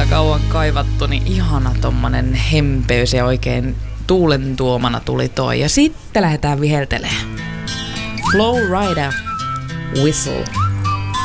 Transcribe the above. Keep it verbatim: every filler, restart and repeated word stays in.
tätä kauan kaivattu, niin ihana tommonen hempeys ja oikein tuulen tuomana tuli toi. Ja sitten lähdetään viheltelemään. Flow Rider Whistle.